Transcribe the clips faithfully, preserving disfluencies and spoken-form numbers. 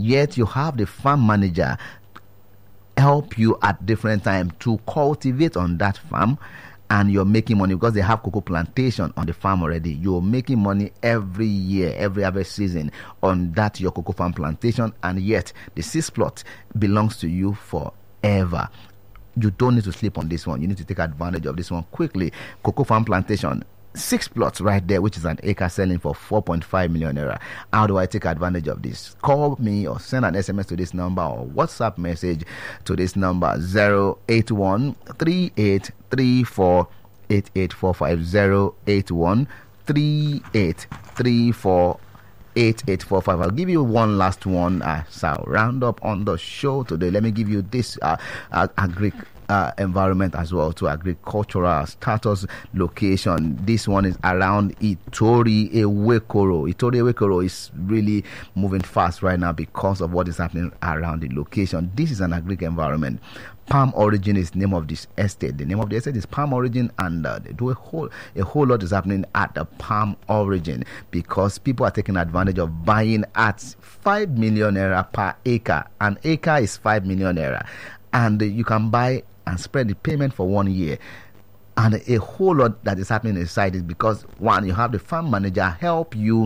and yet you have the farm manager help you at different times to cultivate on that farm, and you're making money because they have cocoa plantation on the farm already. You're making money every year, every harvest season on that your cocoa farm plantation, and yet the six plot belongs to you forever. You don't need to sleep on this one. You need to take advantage of this one quickly. Cocoa farm plantation, six plots right there, which is an acre selling for four point five million naira. How do I take advantage of this? Call me or send an S M S to this number or WhatsApp message to this number zero eight one three eight three four eight eight four five zero eight one three eight three four eight eight four five. I'll give you one last one as I'll round up on the show today. Let me give you this uh, uh, agri Uh, environment as well, to agricultural status location. This one is around Itori Ewekoro. Itori Ewekoro is really moving fast right now because of what is happening around the location. This is an agri environment. Palm Origin is the name of this estate. The name of the estate is Palm Origin, and uh, they do a whole a whole lot is happening at the Palm Origin because people are taking advantage of buying at five million naira per acre. An acre is five million naira, and uh, you can buy and spread the payment for one year. And a whole lot that is happening inside is because, one, you have the farm manager help you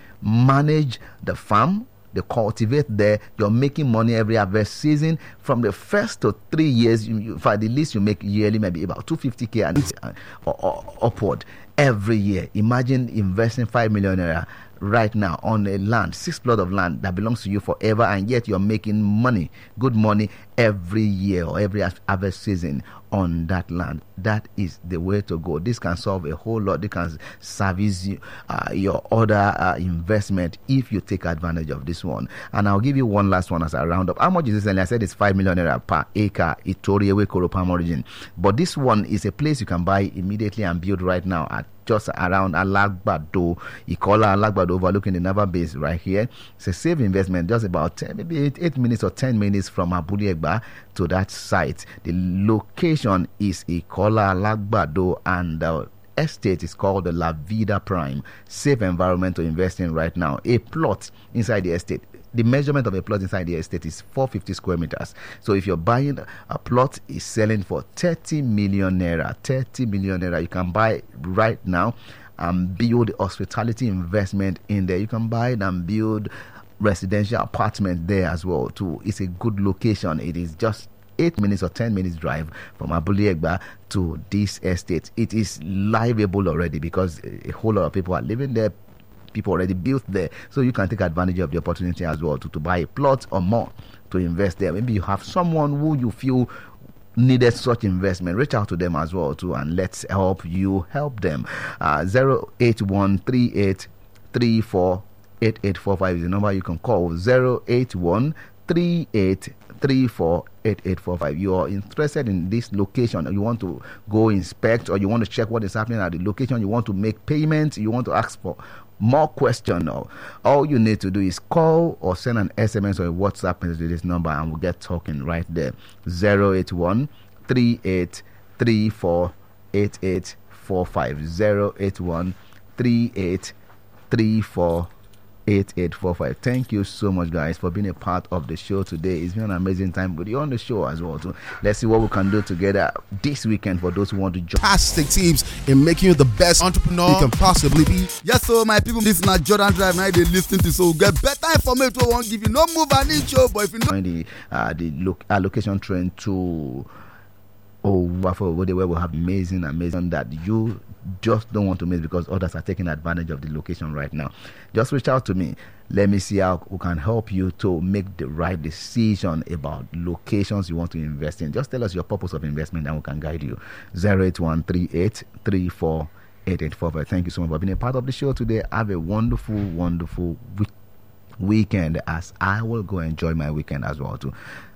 manage the farm, they cultivate there. You're making money every harvest season. From the first to three years, you, you, for the least you make yearly maybe about two hundred fifty k and uh, or, or upward every year. Imagine investing five million naira right now on a land, six plot of land that belongs to you forever, and yet you're making money, good money every year or every harvest season on that land. That is the way to go. This can solve a whole lot. This can service you, uh, your other uh, investment if you take advantage of this one. And I'll give you one last one as I round up. How much is this? And I said it's five million naira per acre. Itori Ewekoro Palm Origin. But this one is a place you can buy immediately and build right now at just around Alagbado, Ikola Alagbado, overlooking the naval base right here. It's a safe investment, just about ten, maybe eight, eight minutes or ten minutes from Abule Egba to that site. The location is Ikola Alagbado, and the estate is called the La Vida Prime. Safe environment to invest in right now. A plot inside the estate, the measurement of a plot inside the estate is four hundred fifty square meters. So if you're buying a plot, is selling for thirty million naira. thirty million naira. You can buy right now and build hospitality investment in there. You can buy it and build residential apartment there as well too. It's a good location. It is just eight minutes or ten minutes drive from Abule Egba to this estate. It is livable already because a whole lot of people are living there. People already built there, so you can take advantage of the opportunity as well to, to buy a plot or more to invest there. Maybe you have someone who you feel needed such investment. Reach out to them as well too, and let's help you help them. uh, zero eight one three eight three four eight eight four five is the number you can call. Zero eight one three eight three four eight eight four five. You are interested in this location, or you want to go inspect, or you want to check what is happening at the location, you want to make payments, you want to ask for more question, or all you need to do is call or send an S M S or a WhatsApp message to this number, and we'll get talking right there. Zero eight one three eight three four eight eight four five. Zero eight one three eight three four eight eight four five. Thank you so much, guys, for being a part of the show today. It's been an amazing time with you on the show as well too. Let's see what we can do together this weekend for those who want to join. Fantastic tips in making you the best entrepreneur you can possibly be. Yes, so my people, this is not Jordan Drive. Now they listen to, so get better information. We won't give you no move and each show, but if you know the uh, the look allocation train to oh for where we have amazing amazing that you just don't want to miss because others are taking advantage of the location right now. Just reach out to me. Let me see how we can help you to make the right decision about locations you want to invest in. Just tell us your purpose of investment and we can guide you. Zero eight one three eight three four eight eight four five. Thank you so much for being a part of the show today. Have a wonderful wonderful week weekend as I will go enjoy my weekend as well too.